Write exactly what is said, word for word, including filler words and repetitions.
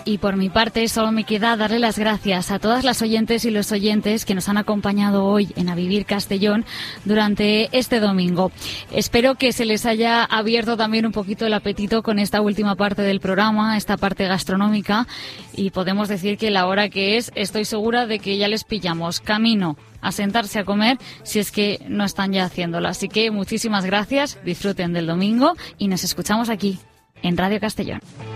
Y por mi parte solo me queda darle las gracias a todas las oyentes y los oyentes que nos han acompañado hoy en A Vivir Castellón durante este domingo. Espero que se les haya abierto también un poquito el apetito con esta última parte del programa, esta parte gastronómica, y podemos decir que la hora que es, estoy segura de que ya les pillamos camino a sentarse a comer si es que no están ya haciéndolo. Así que muchísimas gracias, disfruten del domingo y nos escuchamos aquí en Radio Castellón.